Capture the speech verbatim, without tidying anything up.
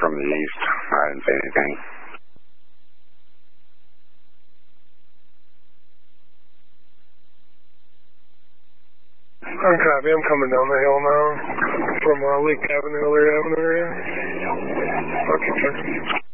from the east. I didn't say anything. I'm copy. I'm coming down the hill now from uh, Lake Avenue, Laird Avenue area. Okay, sir.